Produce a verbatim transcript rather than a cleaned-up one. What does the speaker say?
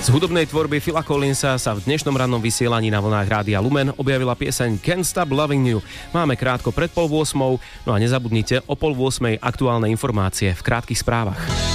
Z hudobnej tvorby Phila Collinsa sa v dnešnom rannom vysielaní na vlnách Rádia Lumen objavila pieseň Can't Stop Loving You. Máme krátko pred pol ôsmou, no a nezabudnite o pol ôsmej aktuálne informácie v krátkych správach.